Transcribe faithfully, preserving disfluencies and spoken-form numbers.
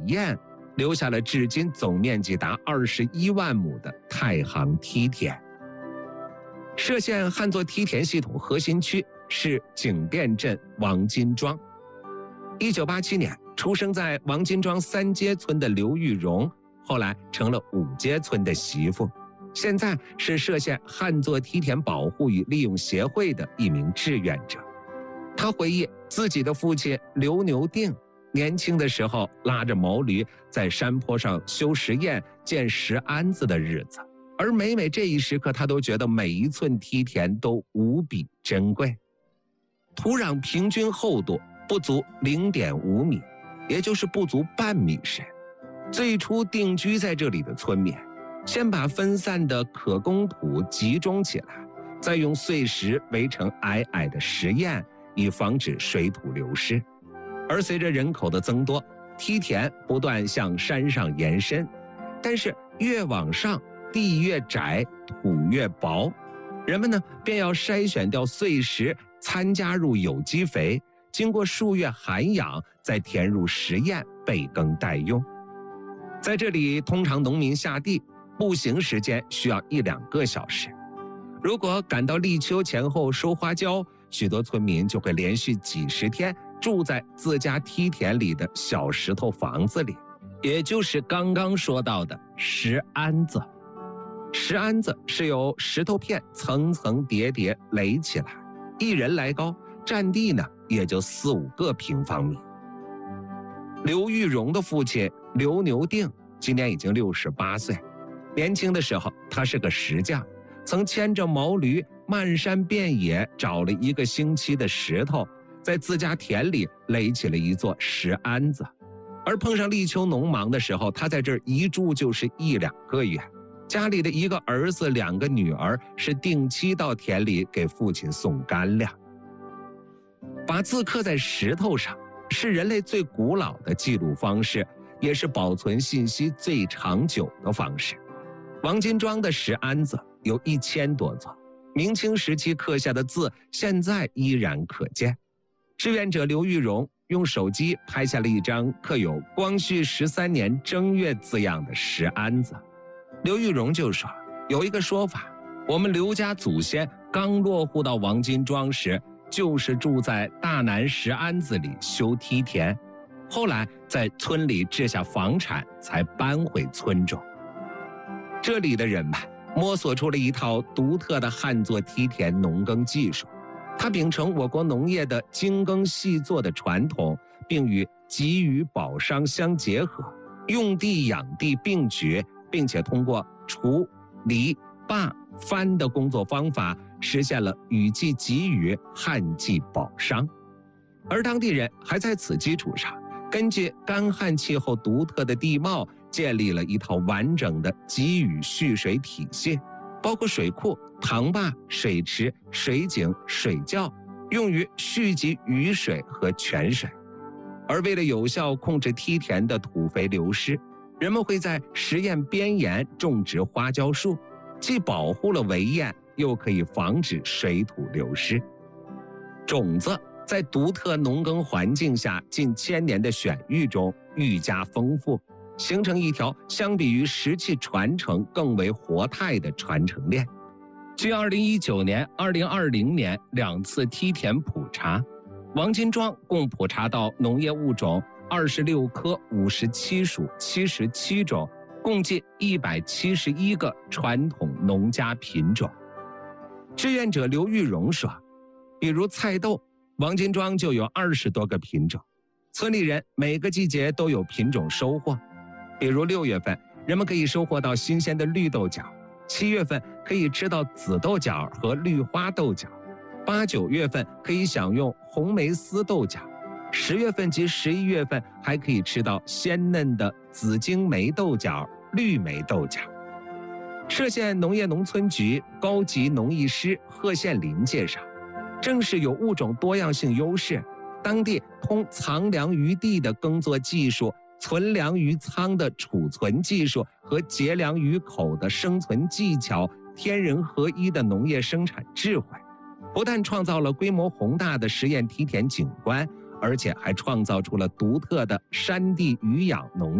堰，留下了至今总面积达二十一万亩的太行梯田。歙县旱作梯田系统核心区是景店镇王金庄。一九八七年出生在王金庄三街村的刘玉荣，后来成了五街村的媳妇，现在是歙县旱作梯田保护与利用协会的一名志愿者。他回忆自己的父亲刘牛定年轻的时候拉着毛驴在山坡上修石堰建石庵子的日子，而每每这一时刻，他都觉得每一寸梯田都无比珍贵。土壤平均厚度不足 零点五米，也就是不足半米深。最初定居在这里的村民先把分散的可供土集中起来，再用碎石围成矮矮的石堰，以防止水土流失。而随着人口的增多，梯田不断向山上延伸，但是越往上地越窄，土越薄，人们呢便要筛选掉碎石，掺加入有机肥，经过数月涵养，再填入石堰备耕待用。在这里，通常农民下地步行时间需要一两个小时。如果赶到立秋前后收花椒，许多村民就会连续几十天住在自家梯田里的小石头房子里，也就是刚刚说到的石庵子。石庵子是由石头片层层叠叠垒起来，一人来高，占地呢也就四五个平方米。刘玉荣的父亲刘牛定今年已经六十八岁，年轻的时候他是个石匠，曾牵着毛驴漫山遍野找了一个星期的石头，在自家田里垒起了一座石庵子。而碰上立秋农忙的时候，他在这儿一住就是一两个月。家里的一个儿子两个女儿是定期到田里给父亲送干粮。把字刻在石头上是人类最古老的记录方式，也是保存信息最长久的方式。王金庄的石庵子有一千多座，明清时期刻下的字现在依然可见。志愿者刘玉荣用手机拍下了一张刻有光绪十三年正月字样的石庵子。刘玉荣就说，有一个说法，我们刘家祖先刚落户到王金庄时，就是住在大南石庵子里修梯田，后来在村里置下房产，才搬回村中。这里的人们摸索出了一套独特的旱作梯田农耕技术，它秉承我国农业的精耕细作的传统，并与给予保墒相结合，用地养地并举，并且通过除、犁、坝、翻的工作方法，实现了雨季给予，旱季保墒。而当地人还在此基础上，根据干旱气候独特的地貌，建立了一套完整的给予蓄水体系，包括水库、塘坝、水池、水井、水窖，用于蓄集雨水和泉水。而为了有效控制梯田的土肥流失，人们会在石堰边沿种植花椒树，既保护了围堰，又可以防止水土流失。种子在独特农耕环境下近千年的选育中愈加丰富，形成一条相比于石器传承更为活态的传承链。据二零一九年、二零二零年两次梯田普查，王金庄共普查到农业物种二十六科五十七属七十七种，共计一百七十一个传统农家品种。志愿者刘玉荣说，比如菜豆，王金庄就有二十多个品种，村里人每个季节都有品种收获。比如六月份，人们可以收获到新鲜的绿豆角；七月份可以吃到紫豆角和绿花豆角；八九月份可以享用红梅丝豆角；十月份及十一月份还可以吃到鲜嫩的紫荆梅豆角、绿梅豆角。歙县农业农村局高级农艺师贺宪林介绍，正是有物种多样性优势，当地通藏粮于地的耕作技术、存粮于仓的储存技术和节粮于口的生存技巧，天人合一的农业生产智慧，不但创造了规模宏大的实验梯田景观，而且还创造出了独特的山地渔养农